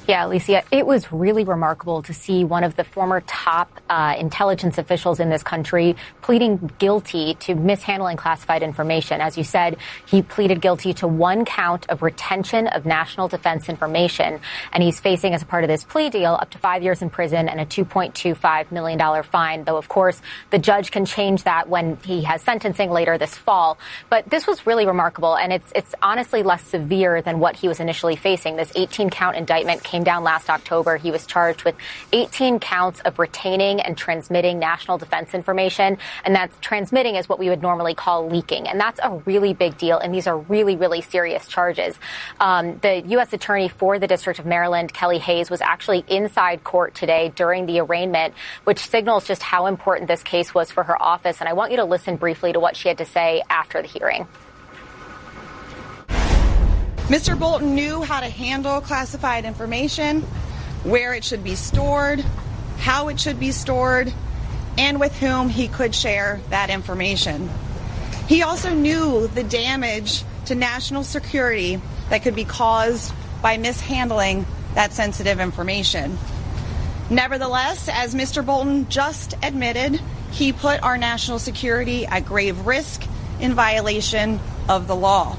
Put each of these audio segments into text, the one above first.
Yeah, Alicia, it was really remarkable to see one of the former top intelligence officials in this country pleading guilty to mishandling classified information. As you said, he pleaded guilty to one count of retention of national defense information, and he's facing, as a part of this plea deal, up to 5 years in prison and a $2.25 million fine, though, of course, the judge can change that when he has sentencing later this fall. But this was really remarkable, and it's honestly less severe than what he was initially facing. This 18-count indictment came down last October. He was charged with 18 counts of retaining and transmitting national defense information, and that's transmitting is what we would normally call leaking, and that's a really big deal, and these are really, really serious charges. The U.S. Attorney for the District of Maryland, Kelly Hayes, was actually inside court today during the arraignment, which signals just how important this case was for her office, and I want you to listen briefly to what she had to say after the hearing. Mr. Bolton knew how to handle classified information, where it should be stored, how it should be stored, and with whom he could share that information. He also knew the damage to national security that could be caused by mishandling that sensitive information. Nevertheless, as Mr. Bolton just admitted, he put our national security at grave risk in violation of the law.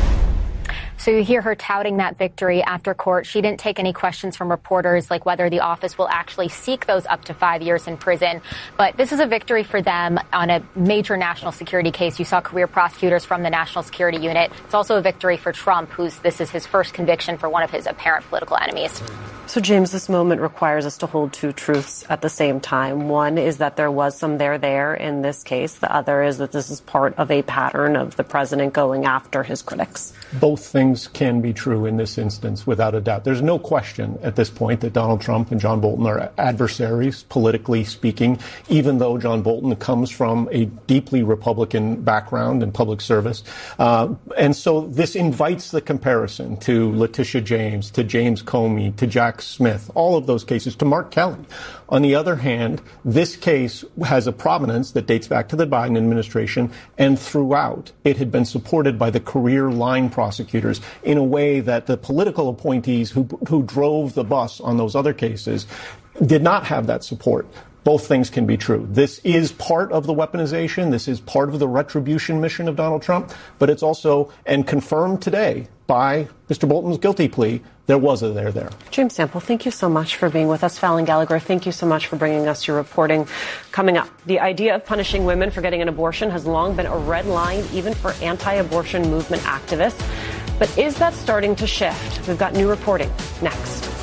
So you hear her touting that victory after court. She didn't take any questions from reporters like whether the office will actually seek those up to 5 years in prison. But this is a victory for them on a major national security case. You saw career prosecutors from the National Security Unit. It's also a victory for Trump, this is his first conviction for one of his apparent political enemies. So, James, this moment requires us to hold two truths at the same time. One is that there was some there in this case. The other is that this is part of a pattern of the president going after his critics. Both things can be true in this instance, without a doubt. There's no question at this point that Donald Trump and John Bolton are adversaries, politically speaking, even though John Bolton comes from a deeply Republican background in public service. And so this invites the comparison to Letitia James, to James Comey, to Jack Smith, all of those cases, to Mark Kelly. On the other hand, this case has a provenance that dates back to the Biden administration, and throughout it had been supported by the career line prosecutors in a way that the political appointees who drove the bus on those other cases did not have that support. Both things can be true. This is part of the weaponization. This is part of the retribution mission of Donald Trump. But it's also, and confirmed today by Mr. Bolton's guilty plea, there was a there. James Sample, thank you so much for being with us. Fallon Gallagher, thank you so much for bringing us your reporting. Coming up, the idea of punishing women for getting an abortion has long been a red line, even for anti-abortion movement activists. But is that starting to shift? We've got new reporting next.